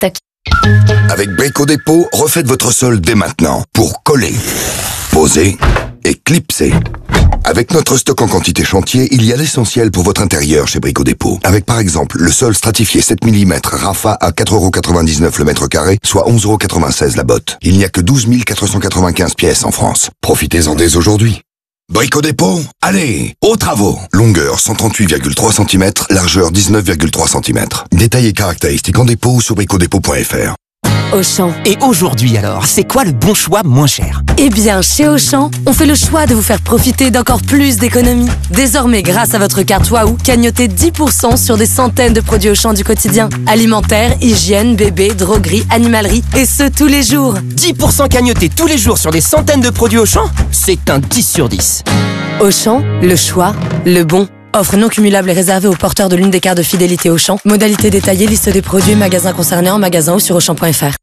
Tac. Avec Brico Dépôt, refaites votre sol dès maintenant pour coller, poser et clipser. Avec notre stock en quantité chantier, il y a l'essentiel pour votre intérieur chez Brico Dépôt. Avec par exemple le sol stratifié 7 mm Rafa à 4,99€ le mètre carré, soit 11,96€ la botte. Il n'y a que 12 495 pièces en France. Profitez-en dès aujourd'hui. Brico Dépôt, allez, aux travaux. Longueur 138,3 cm, largeur 19,3 cm. Détails et caractéristiques en dépôt ou sur bricodépôt.fr. Auchan. Et aujourd'hui alors, c'est quoi le bon choix moins cher ? Eh bien, chez Auchan, on fait le choix de vous faire profiter d'encore plus d'économies. Désormais, grâce à votre carte Waouh, cagnotez 10% sur des centaines de produits Auchan du quotidien. Alimentaire, hygiène, bébé, droguerie, animalerie, et ce tous les jours. 10% cagnotés tous les jours sur des centaines de produits Auchan ? C'est un 10 sur 10. Auchan, le choix, le bon. Offre non cumulable et réservée aux porteurs de l'une des cartes de fidélité Auchan. Modalité détaillée, liste des produits, magasins concernés en magasin ou sur Auchan.fr.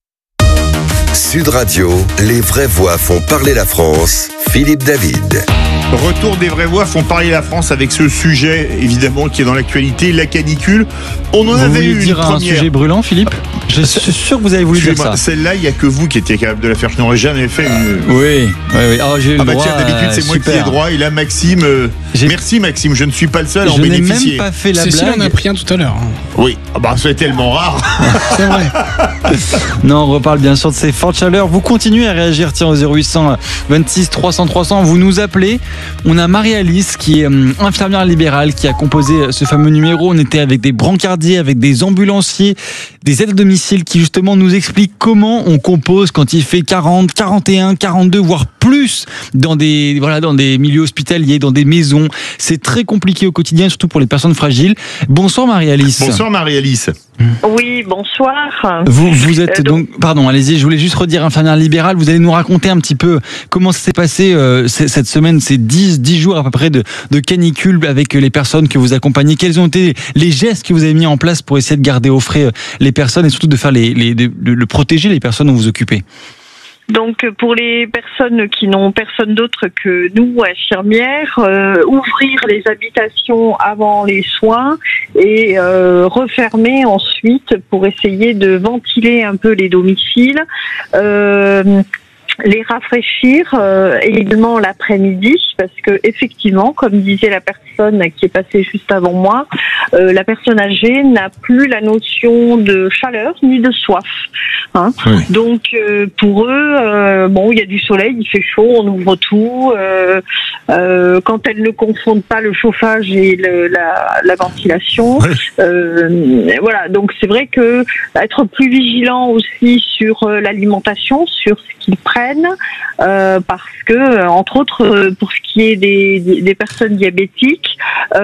Sud Radio, les vraies voix font parler la France. Philippe David. Retour des vraies voix font parler la France avec ce sujet évidemment qui est dans l'actualité, la canicule. On en avait eu une première. Un sujet brûlant, Philippe ? Je suis sûr que vous avez voulu dire ça. Celle-là, il n'y a que vous qui étiez capable de la faire. Je n'aurais jamais fait une. Oui. Oh, j'ai eu le droit, tiens, d'habitude c'est moi qui ai droit. Et là, Maxime. Merci Maxime, je ne suis pas le seul à en bénéficier. Je n'ai même pas fait la blague. Cécile en a pris un tout à l'heure. Oui, c'est tellement rare. C'est vrai. Non, on reparle bien sûr de ces fortes chaleurs. Vous continuez à réagir, tiens, au 0800 26 300 300. Vous nous appelez. On a Marie-Alice qui est infirmière libérale qui a composé ce fameux numéro. On était avec des brancardiers, avec des ambulanciers, des aides à domicile qui justement nous expliquent comment on compose quand il fait 40, 41, 42, voire plus dans des milieux hospitaliers, dans des maisons. C'est très compliqué au quotidien, surtout pour les personnes fragiles. Bonsoir Marie-Alice. Bonsoir Marie-Alice. Oui, bonsoir. Vous êtes donc, pardon, allez-y, je voulais juste redire infirmière libérale, vous allez nous raconter un petit peu comment ça s'est passé cette semaine, ces 10 jours à peu près de canicule avec les personnes que vous accompagnez. Quels ont été les gestes que vous avez mis en place pour essayer de garder au frais les personnes et surtout de faire de protéger les personnes dont vous occupez? Donc pour les personnes qui n'ont personne d'autre que nous, infirmières, ouvrir les habitations avant les soins et refermer ensuite pour essayer de ventiler un peu les domiciles. Les rafraîchir également l'après-midi parce que effectivement, comme disait la personne qui est passée juste avant moi, la personne âgée n'a plus la notion de chaleur ni de soif. Hein. Oui. Donc pour eux, il y a du soleil, il fait chaud, on ouvre tout. Quand elles ne confondent pas le chauffage et la ventilation, voilà. Donc c'est vrai que être plus vigilant aussi sur l'alimentation, sur ce qu'ils prennent. Parce que, entre autres, pour ce qui est des personnes diabétiques,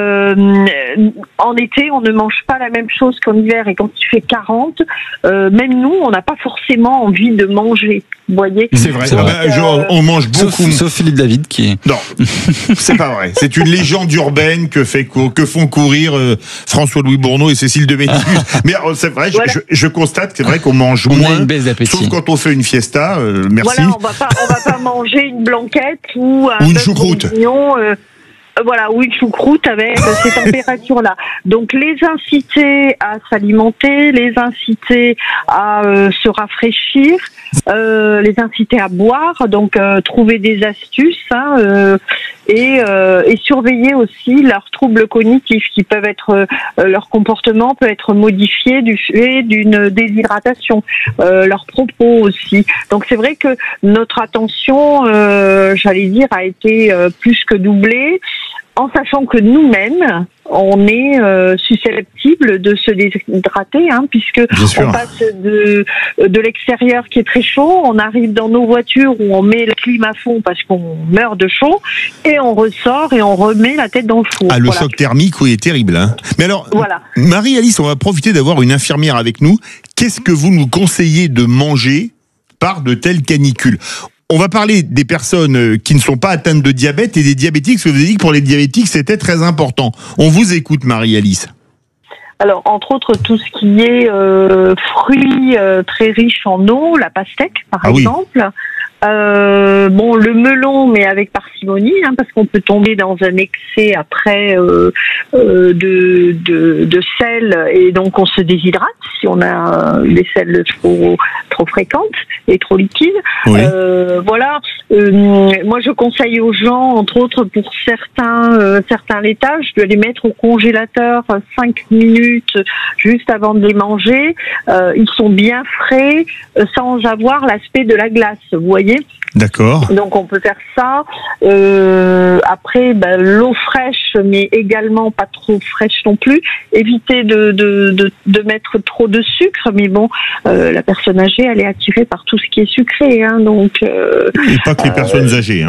en été, on ne mange pas la même chose qu'en hiver. Et quand il fait 40, même nous, on n'a pas forcément envie de manger. Vous voyez ? C'est vrai. On mange beaucoup. Sauf Philippe David qui est... Non, c'est pas vrai. C'est une légende urbaine que font courir François-Louis Bourneau et Cécile de Médicis. Mais c'est vrai, voilà. je constate que c'est vrai qu'on mange moins. On a une baisse d'appétit. Sauf quand on fait une fiesta. Merci. Voilà, on va pas manger une blanquette ou une choucroute. Voilà, ou une choucroute avec ces températures-là. Donc, les inciter à s'alimenter, les inciter à se rafraîchir, les inciter à boire, donc trouver des astuces, et surveiller aussi leurs troubles cognitifs qui peuvent être, leur comportement peut être modifié du fait d'une déshydratation, leurs propos aussi. Donc, c'est vrai que notre attention, j'allais dire, a été plus que doublée. En sachant que nous-mêmes, on est susceptible de se déshydrater, puisque on passe de l'extérieur qui est très chaud, on arrive dans nos voitures où on met la clim à fond parce qu'on meurt de chaud, et on ressort et on remet la tête dans le four. Le choc thermique, oui, est terrible. Mais alors, Marie-Alice, on va profiter d'avoir une infirmière avec nous. Qu'est-ce que vous nous conseillez de manger par de telles canicules ? On va parler des personnes qui ne sont pas atteintes de diabète et des diabétiques, parce que vous avez dit que pour les diabétiques, c'était très important. On vous écoute, Marie-Alice. Alors, entre autres, tout ce qui est fruits très riches en eau, la pastèque, par exemple. Bon, le melon, mais avec parcimonie, parce qu'on peut tomber dans un excès après de sel, et donc on se déshydrate si on a des sels trop fréquentes et trop liquides. Oui. Voilà. Moi, je conseille aux gens, entre autres pour certains laitages, de les mettre au congélateur 5 minutes juste avant de les manger. Ils sont bien frais, sans avoir l'aspect de la glace, vous voyez. D'accord. Donc on peut faire ça. Après, l'eau fraîche, mais également pas trop fraîche non plus. Éviter de mettre trop de sucre, mais bon, la personne âgée, elle est attirée par tout ce qui est sucré, donc. Et pas que les personnes âgées,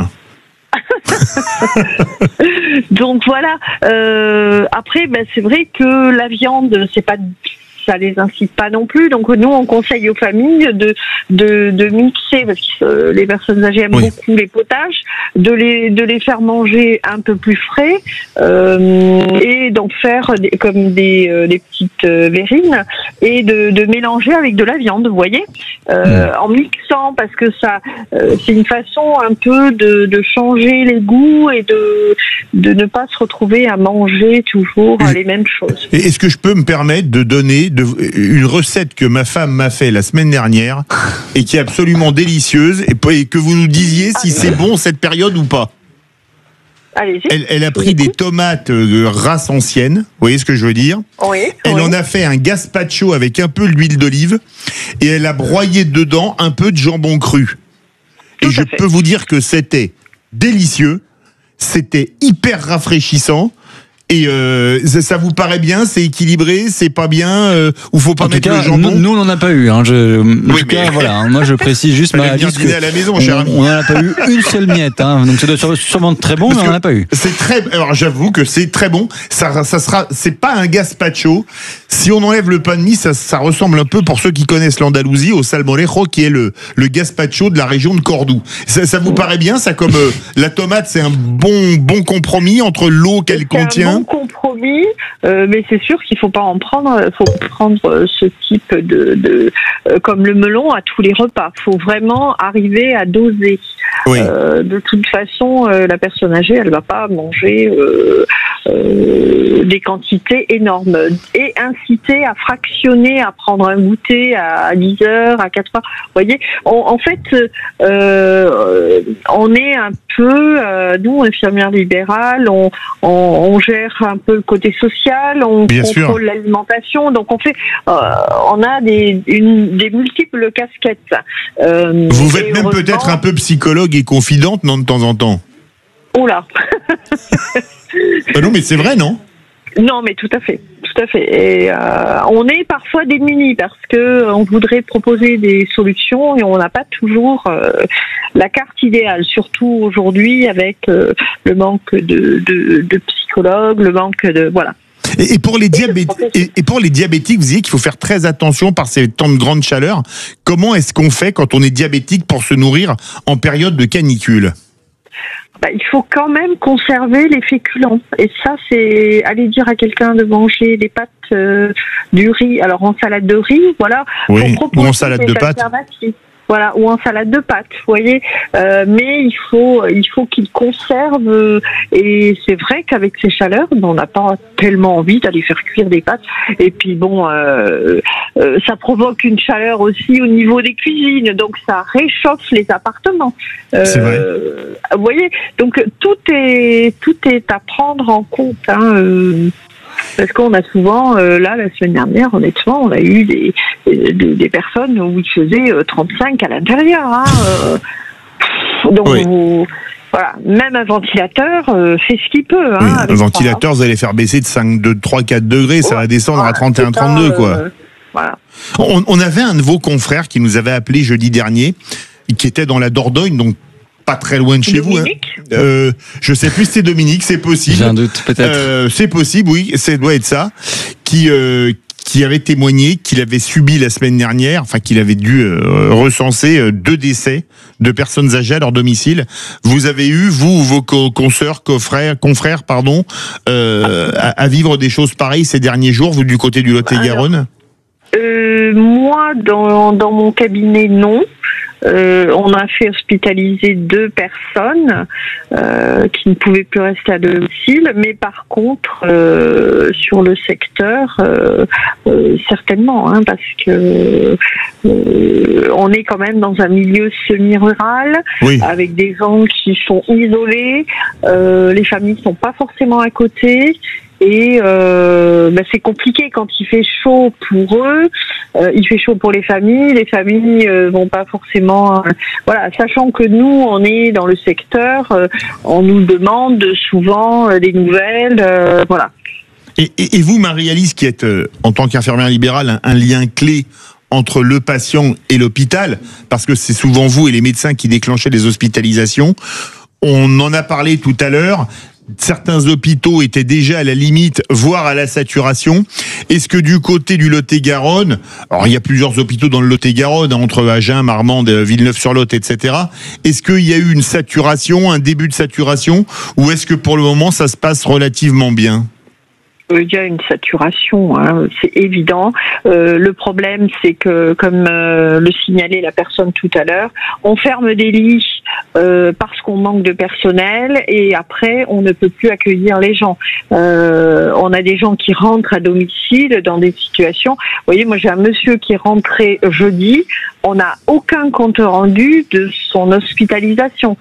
Donc voilà. Après, c'est vrai que la viande, ça les incite pas non plus. Donc nous, on conseille aux familles de mixer, parce que les personnes âgées aiment beaucoup les potages, de les faire manger un peu plus frais, et d'en faire comme des petites verrines, et de mélanger avec de la viande, vous voyez, en mixant, parce que ça, c'est une façon un peu de changer les goûts et de ne pas se retrouver à manger toujours les mêmes choses. Et est-ce que je peux me permettre de donner une recette que ma femme m'a fait la semaine dernière et qui est absolument délicieuse, et que vous nous disiez si c'est bon cette période ou pas? Allez-y. Elle a pris des tomates de race ancienne, vous voyez ce que je veux dire? Oui. Elle en a fait un gazpacho avec un peu d'huile d'olive, et elle a broyé dedans un peu de jambon cru. Et je peux vous dire que c'était délicieux, c'était hyper rafraîchissant. Et ça vous paraît bien? C'est équilibré? C'est pas bien? Ou faut pas mettre le jambon? Nous, on n'en a pas eu. En tout cas, voilà. Moi, je précise juste ma liste. À la maison, cher ami. On n'en a pas eu une seule miette. Donc ça doit sûrement être très bon, mais on n'en a pas eu. Alors j'avoue que c'est très bon. C'est pas un gazpacho. Si on enlève le pain de mie, ça ressemble un peu, pour ceux qui connaissent l'Andalousie, au salmorejo, qui est le gazpacho de la région de Cordoue. Ça vous paraît bien, ça, comme la tomate, c'est un bon compromis entre l'eau qu'elle contient? Un bon compromis, mais c'est sûr qu'il faut pas en prendre. Faut prendre ce type de comme le melon à tous les repas. Faut vraiment arriver à doser. Oui. De toute façon, la personne âgée, elle va pas manger des quantités énormes, et inciter à fractionner, à prendre un goûter à 10 heures, à 4 heures. Vous voyez, en fait, on est un peu, nous, infirmières libérales, on gère un peu le côté social, on contrôle l'alimentation, donc on a des multiples casquettes. Vous êtes même peut-être un peu psychologue et confidente, non, de temps en temps? Oula. Non, mais c'est vrai, non? Non, mais tout à fait. Et on est parfois démunis parce que on voudrait proposer des solutions et on n'a pas toujours la carte idéale, surtout aujourd'hui avec le manque de psychologues, le manque de voilà. Et pour les diabétiques, vous disiez qu'il faut faire très attention par ces temps de grande chaleur. Comment est-ce qu'on fait quand on est diabétique pour se nourrir en période de canicule? Il faut quand même conserver les féculents. Et ça, c'est aller dire à quelqu'un de manger des pâtes, du riz. Alors en salade de riz, voilà. Oui, ou en salade de pâtes. Voilà, ou en salade de pâtes, vous voyez. Mais il faut qu'ils conservent. Et c'est vrai qu'avec ces chaleurs, on n'a pas tellement envie d'aller faire cuire des pâtes. Et puis bon, ça provoque une chaleur aussi au niveau des cuisines, donc ça réchauffe les appartements. C'est vrai. Vous voyez, donc tout est à prendre en compte. Parce qu'on a souvent, la semaine dernière, honnêtement, on a eu des personnes où il faisait 35 à l'intérieur. Donc, voilà, même un ventilateur fait ce qu'il peut. Un ventilateur, vous allez faire baisser de 3-4 degrés, ça va descendre à 31-32, quoi. Voilà. On avait un de vos confrères qui nous avait appelé jeudi dernier, qui était dans la Dordogne, donc pas très loin de chez Dominique. vous. Je sais plus si c'est Dominique, c'est possible. J'ai un doute, peut-être. C'est possible, oui, ça doit être ça. Qui avait témoigné qu'il avait subi la semaine dernière, enfin qu'il avait dû recenser 2 décès de personnes âgées à leur domicile. Vous avez eu, vous ou vos confrères, à vivre des choses pareilles ces derniers jours, vous, du côté du Lot-et-Garonne? Moi, dans mon cabinet, non. On a fait hospitaliser 2 personnes qui ne pouvaient plus rester à domicile, mais par contre, sur le secteur, certainement, parce que on est quand même dans un milieu semi-rural, avec des gens qui sont isolés, les familles sont pas forcément à côté. Et c'est compliqué quand il fait chaud pour eux, il fait chaud pour les familles vont pas forcément... sachant que nous, on est dans le secteur, on nous demande souvent des nouvelles, voilà. Et vous, Marie-Alice, qui êtes, en tant qu'infirmière libérale, un lien clé entre le patient et l'hôpital, parce que c'est souvent vous et les médecins qui déclenchaient les hospitalisations, on en a parlé tout à l'heure. Certains hôpitaux étaient déjà à la limite, voire à la saturation. Est-ce que du côté du Lot-et-Garonne, alors il y a plusieurs hôpitaux dans le Lot-et-Garonne, entre Agen, Marmande, Villeneuve-sur-Lot, etc. Est-ce qu'il y a eu une saturation, un début de saturation, ou est-ce que pour le moment ça se passe relativement bien ? Il y a une saturation, c'est évident. Le problème, c'est que, comme le signalait la personne tout à l'heure, on ferme des lits parce qu'on manque de personnel et après, on ne peut plus accueillir les gens. On a des gens qui rentrent à domicile dans des situations... Vous voyez, moi j'ai un monsieur qui est rentré jeudi, on n'a aucun compte rendu de son hospitalisation.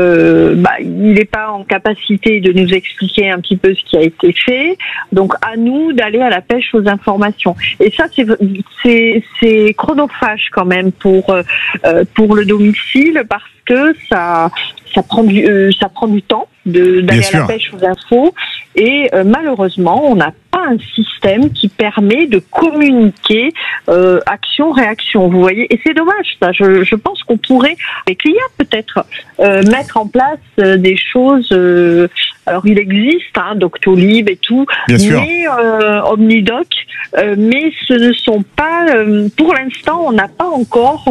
Il n'est pas en capacité de nous expliquer un petit peu ce qui a été fait. Donc à nous d'aller à la pêche aux informations. Et ça c'est chronophage quand même pour le domicile parce que ça prend du temps d'aller à la pêche aux infos et malheureusement on n'a pas un système qui permet de communiquer action-réaction, vous voyez, et c'est dommage ça. Je pense qu'on pourrait avec l'IA peut-être mettre en place des choses, alors il existe Doctolib et tout, mais Omnidoc, mais ce ne sont pas pour l'instant on n'a pas encore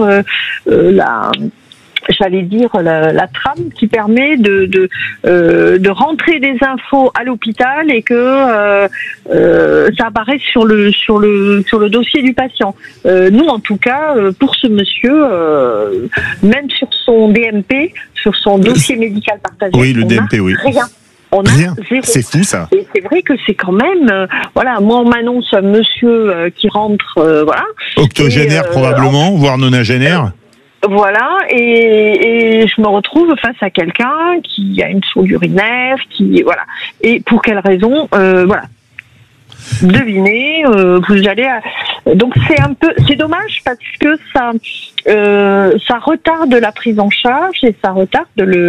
la trame qui permet de rentrer des infos à l'hôpital et que ça apparaît sur le dossier du patient. Nous, en tout cas, pour ce monsieur, même sur son DMP, sur son dossier médical partagé, le DMP, rien. On a rien. Zéro. C'est fou ça. Et c'est vrai que c'est quand même, moi on m'annonce un monsieur qui rentre, octogénaire probablement, voire nonagénaire. Voilà, et je me retrouve face à quelqu'un qui a une sonde urinaire, et pour quelle raison, devinez, vous allez donc c'est dommage parce que ça retarde la prise en charge et ça retarde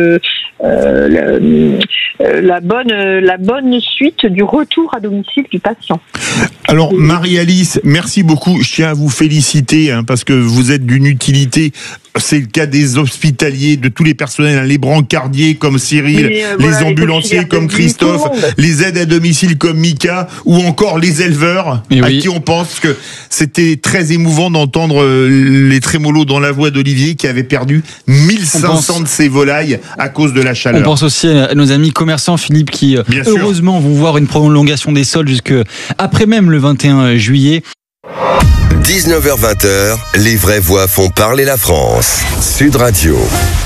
la bonne suite du retour à domicile du patient. Alors Marie-Alice, merci beaucoup. Je tiens à vous féliciter parce que vous êtes d'une utilité. C'est le cas des hospitaliers, de tous les personnels, les brancardiers comme Cyril, les ambulanciers comme Christophe, les aides à domicile comme Mika, ou encore les éleveurs à qui on pense que c'était très émouvant d'entendre les trémolos dans la voix d'Olivier qui avait perdu 1500 de ses volailles à cause de la chaleur. On pense aussi à nos amis commerçants, Philippe, qui heureusement vont voir une prolongation des soldes jusque après même le 21 juillet. 19h-20h, les vraies voix font parler la France. Sud Radio.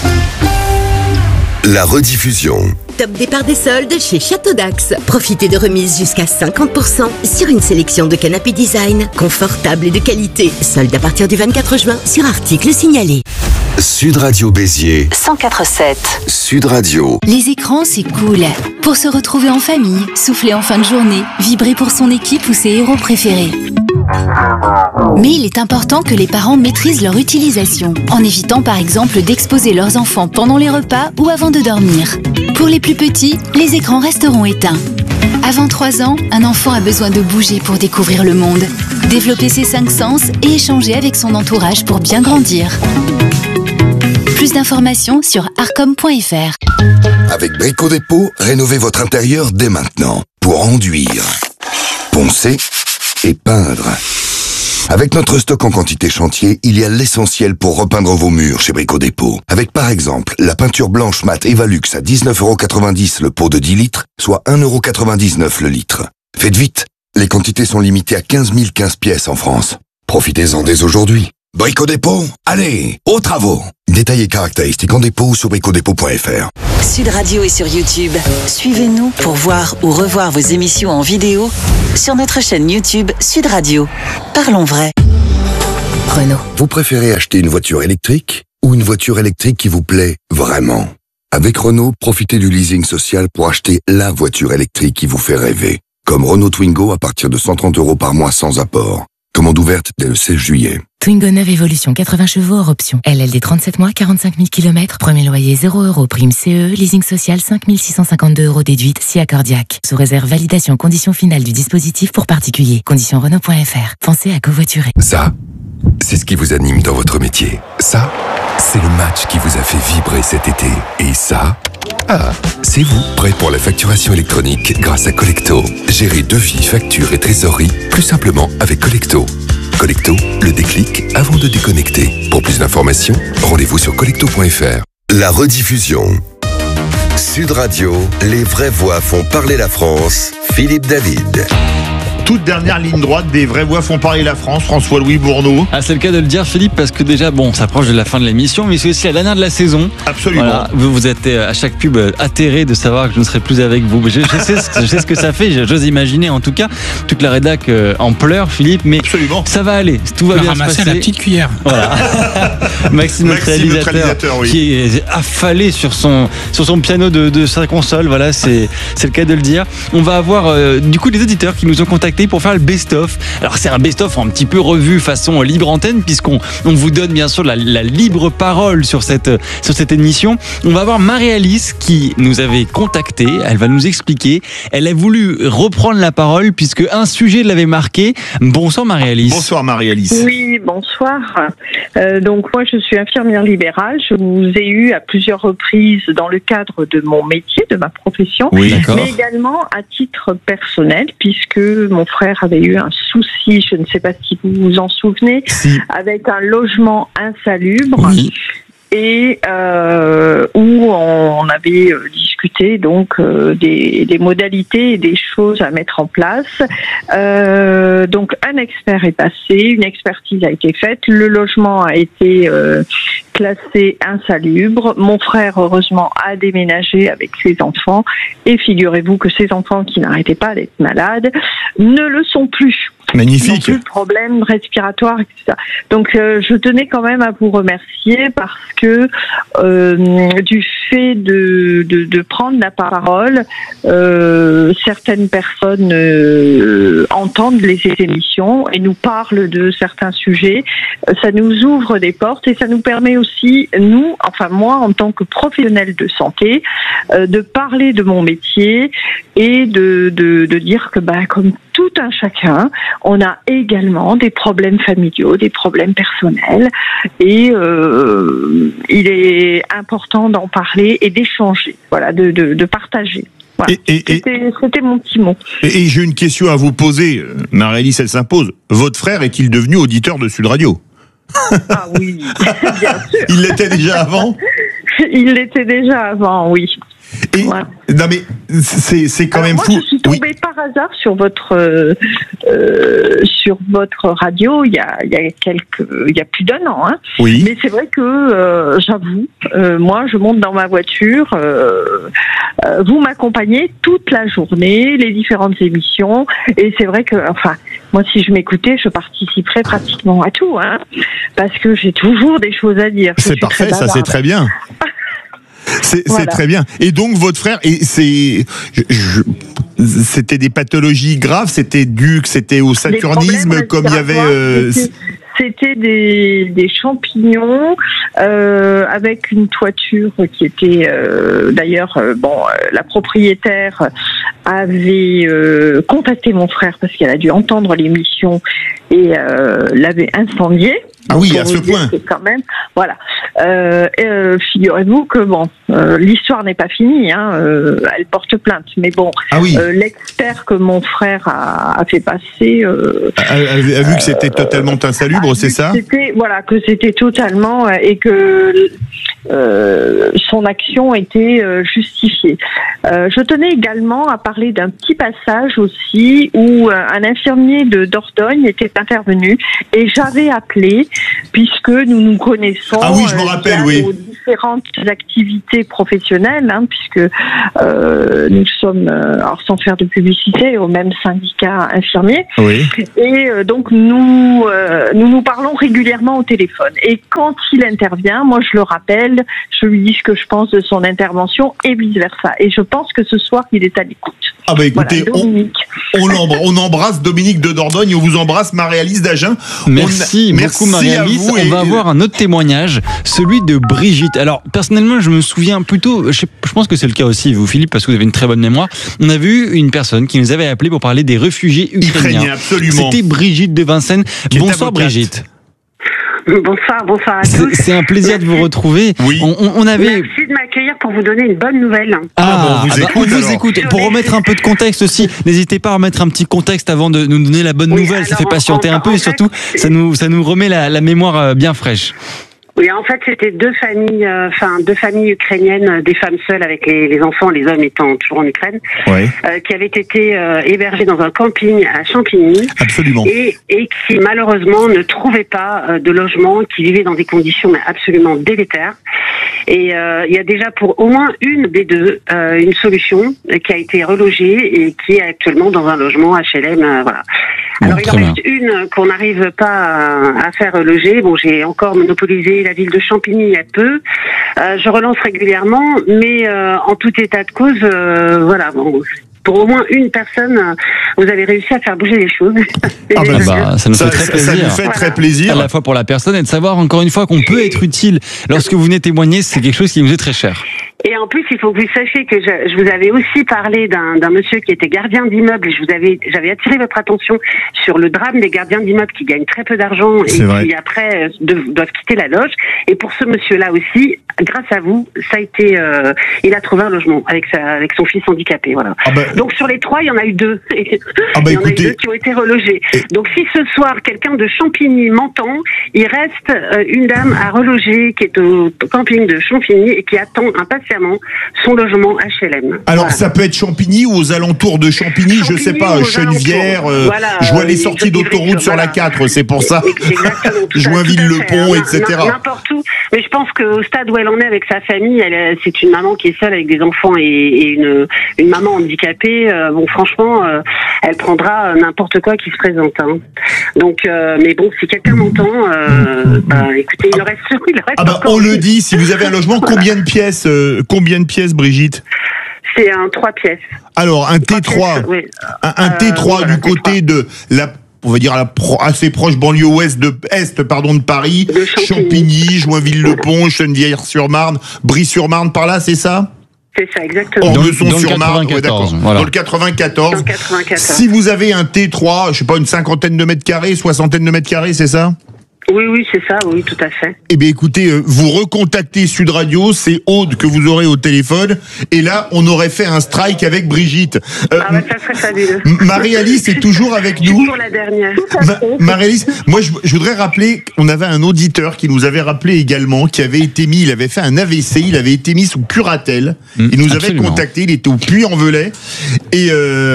La rediffusion. Top départ des soldes chez Château d'Axe. Profitez de remises jusqu'à 50% sur une sélection de canapés design, confortables et de qualité. Soldes à partir du 24 juin sur articles signalés. Sud Radio Béziers 104.7. Sud Radio. Les écrans, c'est cool. Pour se retrouver en famille, souffler en fin de journée, vibrer pour son équipe ou ses héros préférés. Mais il est important que les parents maîtrisent leur utilisation, en évitant par exemple d'exposer leurs enfants pendant les repas ou avant de dormir. Pour les plus petits, les écrans resteront éteints. Avant 3 ans, un enfant a besoin de bouger pour découvrir le monde, développer ses 5 sens et échanger avec son entourage pour bien grandir. Plus d'informations sur arcom.fr. Avec Brico Dépôt, rénovez votre intérieur dès maintenant pour enduire, poncer et peindre. Avec notre stock en quantité chantier, il y a l'essentiel pour repeindre vos murs chez Brico Dépôt. Avec par exemple la peinture blanche mat Evalux à 19,90€ le pot de 10 litres, soit 1,99€ le litre. Faites vite, les quantités sont limitées à 15 015 pièces en France. Profitez-en dès aujourd'hui. Brico Dépôt, allez, aux travaux. Détails et caractéristiques en dépôt sur bricodépôt.fr. Sud Radio est sur YouTube. Suivez-nous pour voir ou revoir vos émissions en vidéo sur notre chaîne YouTube Sud Radio. Parlons vrai. Renault. Vous préférez acheter une voiture électrique ou une voiture électrique qui vous plaît vraiment? Avec Renault, profitez du leasing social pour acheter la voiture électrique qui vous fait rêver. Comme Renault Twingo à partir de 130 € par mois sans apport. Commande ouverte dès le 16 juillet. Twingo 9 Evolution 80 chevaux hors option. LLD 37 mois, 45 000 km. Premier loyer 0 €. Prime CE. Leasing social 5 652 € déduite si accordiaque. Sous réserve validation conditions finales du dispositif pour particuliers. Conditions Renault.fr. Pensez à covoiturer. Ça, c'est ce qui vous anime dans votre métier. Ça, c'est le match qui vous a fait vibrer cet été. Et ça, c'est vous, prêt pour la facturation électronique grâce à Collecto. Gérez devis, factures et trésorerie plus simplement avec Collecto. Collecto, le déclic avant de déconnecter. Pour plus d'informations, rendez-vous sur collecto.fr. La rediffusion. Sud Radio, les vraies voix font parler la France. Philippe David. Toute dernière ligne droite des vraies voix font parler la France, François-Louis Bourneau. C'est le cas de le dire, Philippe, parce que déjà, on s'approche de la fin de l'émission, mais c'est aussi la dernière de la saison. Absolument. Voilà, vous êtes à chaque pub atterré de savoir que je ne serai plus avec vous. Je sais ce que ça fait, j'ose imaginer en tout cas. Toute la rédac en pleurs, Philippe, mais absolument. Ça va aller, tout va bien se passer. À la petite cuillère. Voilà. Maxime, notre réalisateur, oui. Qui est affalé sur son piano de sa console. Voilà, c'est le cas de le dire. On va avoir du coup des auditeurs qui nous ont contactés pour faire le best-of. Alors c'est un best-of un petit peu revu façon libre antenne, puisqu'on vous donne bien sûr la libre parole sur cette émission. On va avoir Marie-Alice qui nous avait contacté. Elle va nous expliquer. Elle a voulu reprendre la parole puisque un sujet l'avait marqué. Bonsoir Marie-Alice. Bonsoir Marie-Alice. Oui, bonsoir. Donc moi je suis infirmière libérale. Je vous ai eu à plusieurs reprises dans le cadre de mon métier, de ma profession, oui, mais également à titre personnel, puisque mon frère avait eu un souci, je ne sais pas si vous vous en souvenez, avec un logement insalubre. Oui. Et où on avait discuté donc des modalités et des choses à mettre en place. Donc un expert est passé, une expertise a été faite, le logement a été classé insalubre. Mon frère heureusement a déménagé avec ses enfants et figurez-vous que ces enfants qui n'arrêtaient pas d'être malades ne le sont plus. Magnifique. Ils n'ont plus de problèmes respiratoires, etc. Donc je tenais quand même à vous remercier parce que du fait de prendre la parole, certaines personnes entendent les émissions et nous parlent de certains sujets. Ça nous ouvre des portes et ça nous permet aussi, moi en tant que professionnel de santé, de parler de mon métier et de dire que comme tout un chacun, on a également des problèmes familiaux, des problèmes personnels et il est important d'en parler et d'échanger, voilà, de partager. Voilà. C'était mon petit mot. Et j'ai une question à vous poser, Marie-Alice, elle s'impose. Votre frère est-il devenu auditeur de Sud Radio ? Ah oui, bien sûr. Il l'était déjà avant ? Il l'était déjà avant, oui. Et, non mais c'est quand même fou. Je suis tombée par hasard sur votre radio il y a plus d'1 an. Hein. Oui. Mais c'est vrai que j'avoue, moi je monte dans ma voiture, vous m'accompagnez toute la journée, les différentes émissions, et c'est vrai que moi si je m'écoutais, je participerais pratiquement à tout, hein, parce que j'ai toujours des choses à dire. C'est parfait, ça c'est très bien. C'est très bien. Et donc votre frère, c'était des pathologies graves, c'était au saturnisme comme il y avait. C'était des champignons avec une toiture qui était d'ailleurs la propriétaire avait contacté mon frère parce qu'elle a dû entendre l'émission et l'avait incendié. Ah oui, à ce point. Quand même, voilà. Figurez-vous que l'histoire n'est pas finie. Hein, elle porte plainte, mais l'expert que mon frère a fait passer a vu que c'était totalement insalubre, c'est ça ? Que c'était totalement et que son action était justifiée. Je tenais également à parler d'un petit passage aussi où un infirmier de Dordogne était intervenu et j'avais appelé puisque nous connaissons. Ah oui, je me rappelle, oui. Nos différentes activités professionnelles, puisque nous sommes, alors sans faire de publicité, au même syndicat infirmier. Oui. Et donc nous parlons régulièrement au téléphone. Et quand il intervient, moi je le rappelle, je lui dis ce que je pense de son intervention et vice versa. Et je pense que ce soir il est à l'écoute. Ah bah écoutez, voilà, on embrasse Dominique de Dordogne, on vous embrasse Marie-Alice d'Agen. Merci beaucoup Marie-Alice. On va avoir un autre témoignage, celui de Brigitte. Alors personnellement, je me souviens plutôt, je pense que c'est le cas aussi vous Philippe, parce que vous avez une très bonne mémoire. On a vu une personne qui nous avait appelé pour parler des réfugiés ukrainiens. Absolument. C'était Brigitte de Vincennes. Bonsoir Brigitte. Bonsoir à tous. C'est un plaisir de vous retrouver. Oui. On avait... Merci de m'accueillir pour vous donner une bonne nouvelle. On vous écoute. Pour remettre un peu de contexte aussi, n'hésitez pas à remettre un petit contexte avant de nous donner la bonne nouvelle. Ça fait patienter un peu et surtout, ça nous remet la mémoire bien fraîche. Oui, en fait, c'était deux familles ukrainiennes, des femmes seules avec les enfants, les hommes étant toujours en Ukraine, qui avaient été hébergées dans un camping à Champigny. Absolument. Et qui malheureusement ne trouvaient pas de logement, qui vivaient dans des conditions absolument délétères. Et il y a déjà pour au moins une des deux une solution qui a été relogée et qui est actuellement dans un logement HLM. Voilà. Alors il en reste une qu'on n'arrive pas à faire loger. Bon, j'ai encore monopolisé la ville de Champigny il y a peu. Je relance régulièrement, mais en tout état de cause, voilà. Bon, pour au moins une personne, vous avez réussi à faire bouger les choses. Ça nous fait très plaisir. Ça nous fait très plaisir. À la fois pour la personne et de savoir encore une fois qu'on peut être utile. Lorsque vous venez témoigner, c'est quelque chose qui nous est très cher. Et en plus, il faut que vous sachiez que je vous avais aussi parlé d'un monsieur qui était gardien d'immeuble. J'avais attiré votre attention sur le drame des gardiens d'immeuble qui gagnent très peu d'argent et qui après doivent quitter la loge. Et pour ce monsieur-là aussi, grâce à vous, ça a été, il a trouvé un logement avec son fils handicapé. Voilà. Donc sur les trois, il y en a eu deux. Il y en a eu deux qui ont été relogés. Donc si ce soir quelqu'un de Champigny m'entend, il reste une dame à reloger qui est au camping de Champigny et qui attend impatiemment son logement HLM. Alors ça peut être Champigny ou aux alentours de Champigny, je sais pas, Chenevière, je vois les sorties d'autoroute sur la 4, c'est pour ça. Joinville-le-Pont, etc. N'importe où. Mais je pense qu'au stade où elle en est avec sa famille, c'est une maman qui est seule avec des enfants et une maman handicapée. Bon, franchement, elle prendra n'importe quoi qui se présente. Donc, mais bon, si quelqu'un m'entend, écoutez, il reste on le dit, si vous avez un logement, combien de pièces, Brigitte? C'est un 3 pièces. Alors, un T3, un T3 du côté de on va dire assez proche banlieue est de Paris, Champigny, Joinville-le-Pont, Chenevière-sur-Marne, Brie-sur-Marne, par là, c'est ça? C'est ça, exactement. Ormesson-sur-Marne, d'accord. Dans le 94. Si vous avez un T3, je sais pas, une cinquantaine de mètres carrés, soixantaine de mètres carrés, c'est ça? Oui, c'est ça, oui, tout à fait. Eh bien, écoutez, vous recontactez Sud Radio, c'est Aude que vous aurez au téléphone, et là, on aurait fait un strike avec Brigitte. Ça serait fabuleux. Marie-Alice est toujours avec nous. Toujours la dernière. Marie-Alice, moi, je voudrais rappeler qu'on avait un auditeur qui nous avait rappelé également, qui avait été mis, il avait fait un AVC, il avait été mis sous curatelle, il nous avait contacté, il était au Puy-en-Velay, et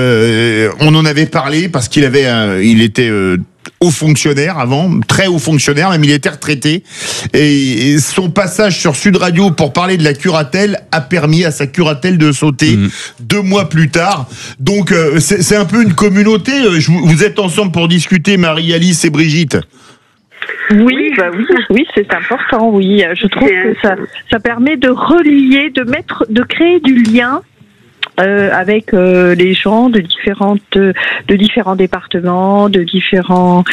on en avait parlé parce qu'il était haut fonctionnaire avant, très haut fonctionnaire, même il était retraité, et son passage sur Sud Radio pour parler de la curatelle a permis à sa curatelle de sauter 2 mois plus tard. Donc c'est un peu une communauté. Vous êtes ensemble pour discuter, Marie-Alice et Brigitte. Oui, c'est important. Oui, je trouve que ça permet de relier, de créer du lien. Avec les gens de différents départements, de différents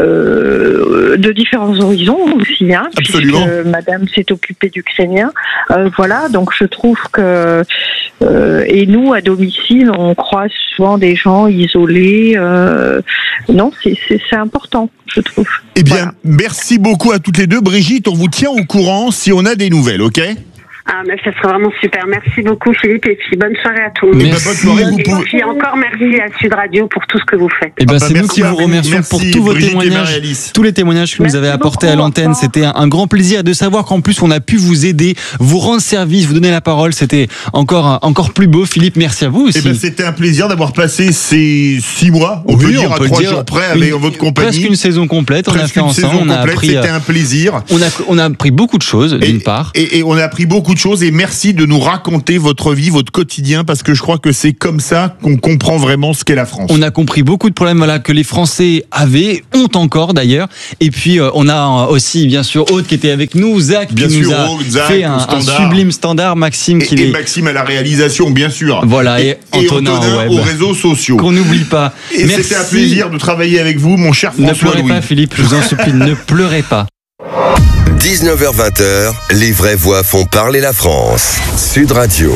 horizons aussi. Absolument. Puisque Madame s'est occupée d'Ukrainiens. Voilà, donc je trouve que et nous à domicile, on croise souvent des gens isolés. Non, c'est important, je trouve. Eh bien, merci beaucoup à toutes les deux. Brigitte, on vous tient au courant si on a des nouvelles, ok? Ah, mais ça serait vraiment super. Merci beaucoup, Philippe, et puis bonne soirée à tous. Bonne soirée, et puis encore merci à Sud Radio pour tout ce que vous faites. Et c'est nous qui vous remercions pour tous vos témoignages, tous les témoignages que vous avez apportés à l'antenne. C'était un grand plaisir de savoir qu'en plus on a pu vous aider, vous rendre service, vous donner la parole. C'était encore plus beau. Philippe, merci à vous aussi. C'était un plaisir d'avoir passé ces 6 mois, on peut dire, à 3 jours près avec votre compagnie. Presque une saison complète, on a fait ensemble, on a appris. C'était un plaisir. On a appris beaucoup de choses, d'une part. Et on a appris beaucoup de choses, et merci de nous raconter votre vie, votre quotidien, parce que je crois que c'est comme ça qu'on comprend vraiment ce qu'est la France. On a compris beaucoup de problèmes que les Français avaient, ont encore d'ailleurs. Et puis on a aussi bien sûr Aude qui était avec nous, Zach qui nous a fait un sublime standard, Maxime et Maxime à la réalisation bien sûr. Voilà, et Antonin aux réseaux sociaux. Qu'on n'oublie pas. Et c'était un plaisir de travailler avec vous, mon cher François. Ne pleurez pas, Philippe, je vous en supplie, ne pleurez pas. 19h-20h, les vraies voix font parler la France. Sud Radio.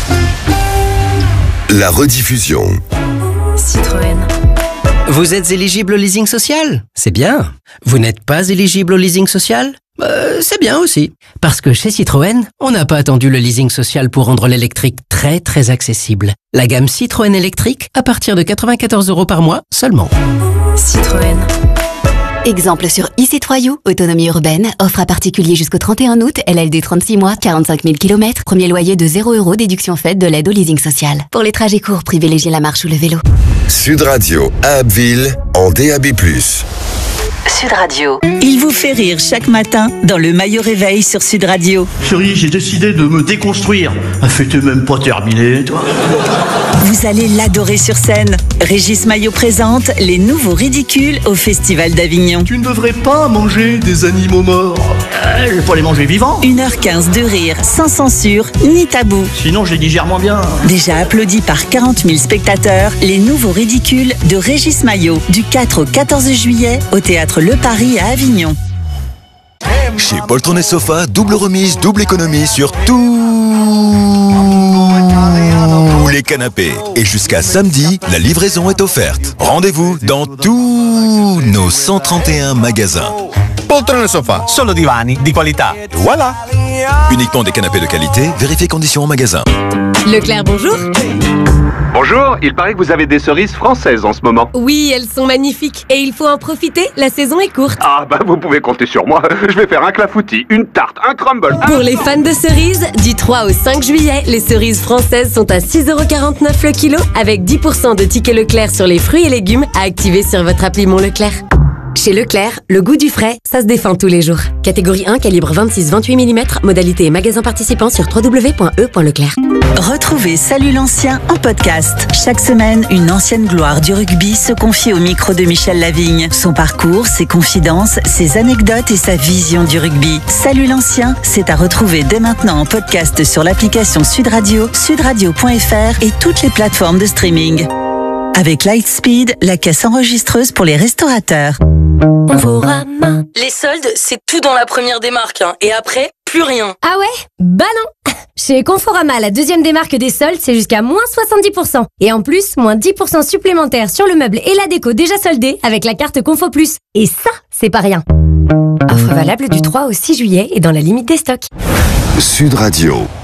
La rediffusion. Citroën. Vous êtes éligible au leasing social ? C'est bien. Vous n'êtes pas éligible au leasing social ? C'est bien aussi. Parce que chez Citroën, on n'a pas attendu le leasing social pour rendre l'électrique très très accessible. La gamme Citroën électrique à partir de 94 € par mois seulement. Citroën. Exemple sur e-C3U, autonomie urbaine, offre à particulier jusqu'au 31 août, LLD 36 mois, 45 000 km, premier loyer de 0 €, déduction faite de l'aide au leasing social. Pour les trajets courts, privilégiez la marche ou le vélo. Sud Radio à Abbeville en DAB+. Sud Radio. Il vous fait rire chaque matin dans le Maillot Réveil sur Sud Radio. Chérie, j'ai décidé de me déconstruire. La fête est même pas terminée, toi. Vous allez l'adorer sur scène. Régis Maillot présente les nouveaux ridicules au Festival d'Avignon. Tu ne devrais pas manger des animaux morts. Je vais pas les manger vivants. 1h15 de rire, sans censure ni tabou. Sinon, je les digère moins bien. Déjà applaudi par 40 000 spectateurs, les nouveaux ridicules de Régis Maillot, du 4 au 14 juillet, au Théâtre Le Paris à Avignon. Chez Poltron et Sofa, double remise, double économie sur tous les canapés. Et jusqu'à samedi, la livraison est offerte. Rendez-vous dans tous nos 131 magasins. Poltron et Sofa, solo divani di qualità. Voilà. Uniquement des canapés de qualité, vérifiez conditions en magasin. Leclerc, bonjour. Bonjour, il paraît que vous avez des cerises françaises en ce moment. Oui, elles sont magnifiques et il faut en profiter, la saison est courte. Ah bah vous pouvez compter sur moi, je vais faire un clafoutis, une tarte, un crumble. Pour les fans de cerises, du 3 au 5 juillet, les cerises françaises sont à 6,49 € le kilo avec 10% de tickets Leclerc sur les fruits et légumes à activer sur votre appli Mon Leclerc. Chez Leclerc, le goût du frais, ça se défend tous les jours. Catégorie 1, calibre 26-28 mm, modalité et magasin participant sur www.e.leclerc. Retrouvez Salut l'ancien en podcast. Chaque semaine, une ancienne gloire du rugby se confie au micro de Michel Lavigne. Son parcours, ses confidences, ses anecdotes et sa vision du rugby. Salut l'ancien, c'est à retrouver dès maintenant en podcast sur l'application Sud Radio, sudradio.fr et toutes les plateformes de streaming. Avec Lightspeed, la caisse enregistreuse pour les restaurateurs. Conforama. Les soldes, c'est tout dans la première démarque, hein. Et après, plus rien. Ah ouais ? Bah non. Chez Conforama, la deuxième démarque des soldes, c'est jusqu'à moins 70%. Et en plus, moins 10% supplémentaires sur le meuble et la déco déjà soldés avec la carte Confo Plus. Et ça, c'est pas rien. Offre valable du 3 au 6 juillet et dans la limite des stocks. Sud Radio.